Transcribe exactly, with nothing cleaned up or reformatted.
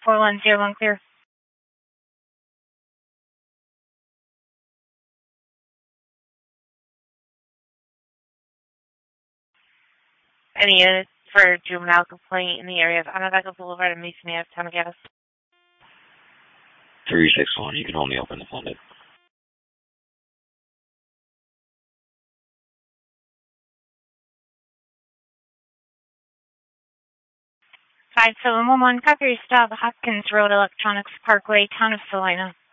four one zero one clear. Any units for juvenile complaint in the area of Onondaga Boulevard and Mason Ave, Town of Gas? three six one, you can only open the funded. five seven one one, copy your stop, Hopkins Road, Electronics Parkway, Town of Salina.